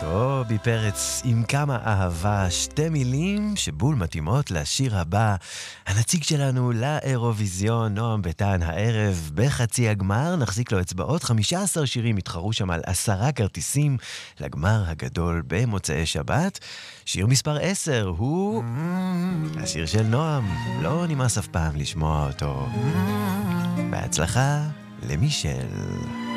קובי פרץ עם כמה אהבה, שתי מילים שבול מתאימות לשיר הבא. הנציג שלנו לאירוויזיון, נועם ביטן, הערב בחצי הגמר, נחזיק לו אצבעות, 15 שירים התחרו שם על 10 כרטיסים לגמר הגדול במוצאי שבת. שיר מספר 10 הוא השיר של נועם, לא נמאס אף פעם לשמוע אותו. בהצלחה למישל.